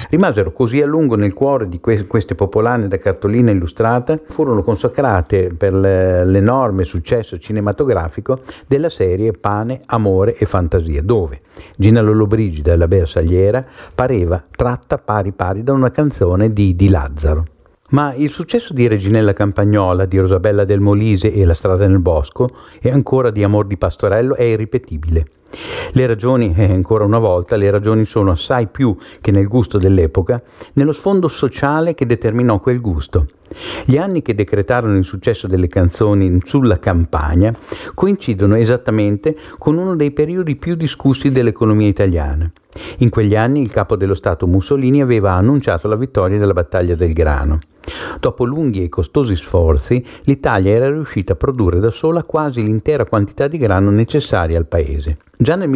rimasero così a lungo nel cuore di queste popolane da cartolina illustrata, furono consacrate per l'enorme successo cinematografico della serie Pane, Amore e Fantasia, dove Gina Lollobrigida, la bersagliera, pareva tratta pari pari da una canzone di Lazzaro. Ma il successo di Reginella Campagnola, di Rosabella del Molise e La strada nel bosco, e ancora di Amor di Pastorello, è irripetibile. Le ragioni, ancora una volta, le ragioni sono assai più che nel gusto dell'epoca, nello sfondo sociale che determinò quel gusto. Gli anni che decretarono il successo delle canzoni sulla campagna coincidono esattamente con uno dei periodi più discussi dell'economia italiana. In quegli anni il capo dello Stato Mussolini aveva annunciato la vittoria della battaglia del grano. Dopo lunghi e costosi sforzi, l'Italia era riuscita a produrre da sola quasi l'intera quantità di grano necessaria al paese. Già nel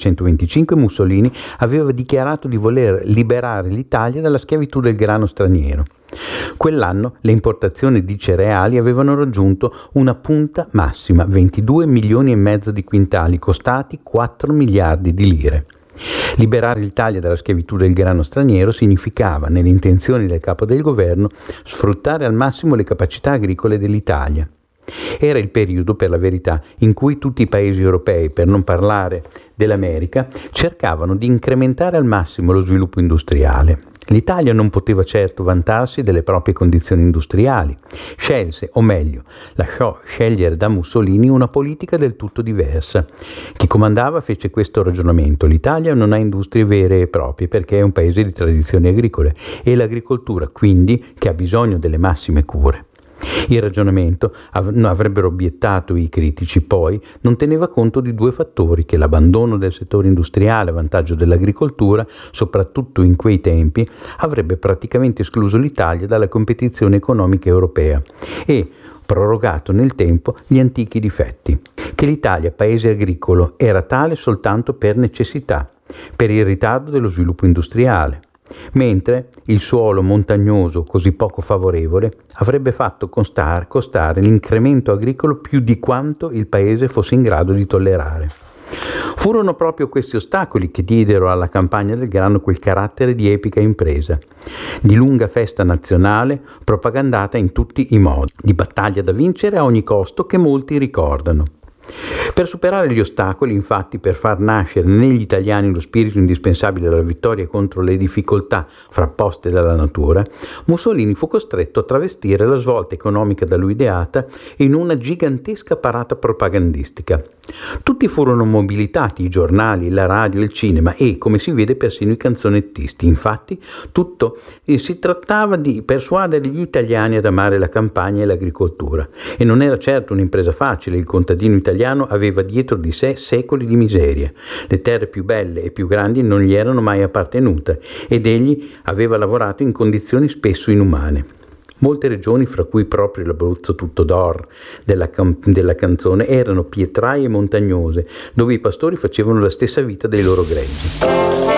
1925 Mussolini aveva dichiarato di voler liberare l'Italia dalla schiavitù del grano straniero. Quell'anno le importazioni di cereali avevano raggiunto una punta massima, 22 milioni e mezzo di quintali, costati 4 miliardi di lire. Liberare l'Italia dalla schiavitù del grano straniero significava, nelle intenzioni del capo del governo, sfruttare al massimo le capacità agricole dell'Italia. Era il periodo, per la verità, in cui tutti i paesi europei, per non parlare dell'America, cercavano di incrementare al massimo lo sviluppo industriale. L'Italia non poteva certo vantarsi delle proprie condizioni industriali. Scelse, o meglio, lasciò scegliere da Mussolini una politica del tutto diversa. Chi comandava fece questo ragionamento: l'Italia non ha industrie vere e proprie perché è un paese di tradizioni agricole e l'agricoltura, quindi, che ha bisogno delle massime cure. Il ragionamento, avrebbero obiettato i critici, poi non teneva conto di due fattori: che l'abbandono del settore industriale a vantaggio dell'agricoltura, soprattutto in quei tempi, avrebbe praticamente escluso l'Italia dalla competizione economica europea e prorogato nel tempo gli antichi difetti. Che l'Italia, paese agricolo, era tale soltanto per necessità, per il ritardo dello sviluppo industriale, mentre il suolo montagnoso così poco favorevole avrebbe fatto costare l'incremento agricolo più di quanto il paese fosse in grado di tollerare. Furono proprio questi ostacoli che diedero alla campagna del grano quel carattere di epica impresa, di lunga festa nazionale propagandata in tutti i modi, di battaglia da vincere a ogni costo che molti ricordano. Per superare gli ostacoli, infatti, per far nascere negli italiani lo spirito indispensabile alla vittoria contro le difficoltà frapposte dalla natura, Mussolini fu costretto a travestire la svolta economica da lui ideata in una gigantesca parata propagandistica. Tutti furono mobilitati, i giornali, la radio, il cinema e, come si vede, persino i canzonettisti. Infatti, tutto si trattava di persuadere gli italiani ad amare la campagna e l'agricoltura. E non era certo un'impresa facile. Il contadino italiano aveva dietro di sé secoli di miseria. Le terre più belle e più grandi non gli erano mai appartenute ed egli aveva lavorato in condizioni spesso inumane. Molte regioni, fra cui proprio l'Abruzzo tutto d'or della canzone, erano pietraie montagnose, dove i pastori facevano la stessa vita dei loro greggi.